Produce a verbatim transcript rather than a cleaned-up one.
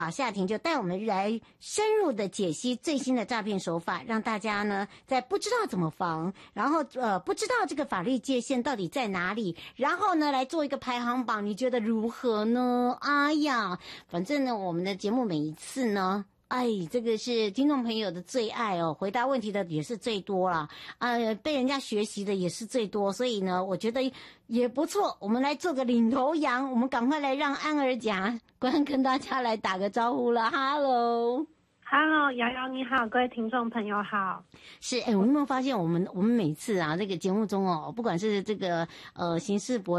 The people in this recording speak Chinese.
啊，夏婷就带我们来深入的解析最新的诈骗手法，让大家呢在不知道怎么防，然后呃不知道这个法律界限到底在哪里，然后呢来做一个排行榜，你觉得如何呢？哎呀，反正呢我们的节目每一次呢。哎，这个是听众朋友的最爱哦，回答问题的也是最多啦，呃，被人家学习的也是最多，所以呢，我觉得也不错。我们来做个领头羊，我们赶快来让安儿甲官跟大家来打个招呼了。Hello，Hello， 瑶瑶你好，各位听众朋友好。 是，哎，我有没有发现我们我们每次啊这个节目中哦，不管是这个呃刑事博